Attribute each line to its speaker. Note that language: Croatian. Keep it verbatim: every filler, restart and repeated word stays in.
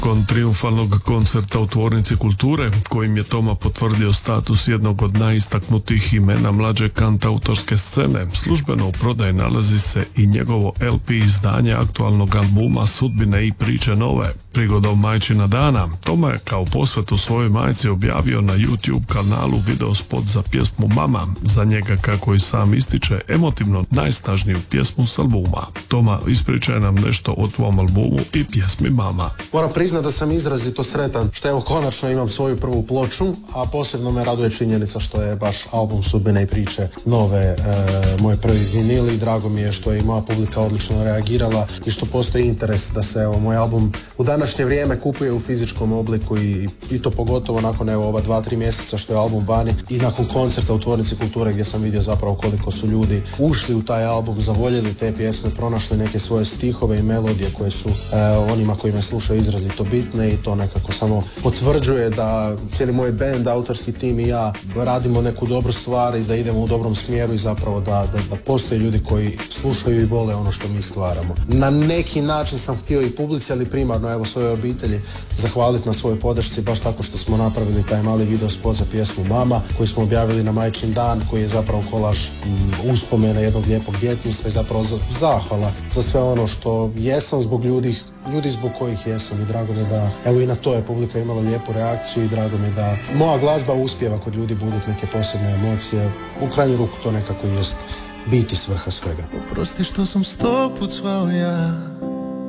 Speaker 1: Nakon triumfalnog koncerta u Tvornici kulture, kojim je Toma potvrdio status jednog od najistaknutih imena mlađe kantautorske scene, službeno u prodaji nalazi se i njegovo el pe izdanje aktualnog albuma Sudbine i priče nove. Prigodom Majčina dana, Toma je kao posvetu svojoj majci objavio na YouTube kanalu video spot za pjesmu Mama, za njega, kako i sam ističe, emotivno najsnažniju pjesmu s albuma. Toma, ispričaj nam nešto o tvom albumu i pjesmi Mama.
Speaker 2: Moram priznati da sam izrazito sretan što evo konačno imam svoju prvu ploču, a posebno me raduje činjenica što je baš album Sudbine i priče nove e, moj prvi vinil, i drago mi je što je i moja publika odlično reagirala i što postoji interes da se evo moj album u današnje vrijeme kupuje u fizičkom obliku i, i to pogotovo nakon evo ova dva, tri mjeseca što je album vani i nakon koncerta u Tvornici kulture gdje sam vidio zapravo koliko su ljudi ušli u taj album, zavoljeli te pjesme, pronašli neke svoje stihove i melodije koje su e, onima koji me slušaju izrazito bitne, i to nekako samo potvrđuje da cijeli moj band, autorski tim i ja radimo neku dobru stvar i da idemo u dobrom smjeru i zapravo da, da, da postoje ljudi koji slušaju i vole ono što mi stvaramo. Na neki način sam htio i publici, ali primarno evo svojoj obitelji zahvaliti na svojoj podršci, baš tako što smo napravili taj mali video spot za pjesmu Mama koji smo objavili na Majčin dan, koji je zapravo kolaž uspomena jednog lijepog djetinjstva i zapravo zahvala za sve ono što jesam zbog ljudi ljudi zbog kojih jesam, i drago mi da evo i na to je publika imala lijepu reakciju i drago mi da moja glazba uspijeva kod ljudi buditi neke posebne emocije. U krajnju ruku to nekako jest biti svrha svega.
Speaker 3: Oprosti što sam sto put zvao ja,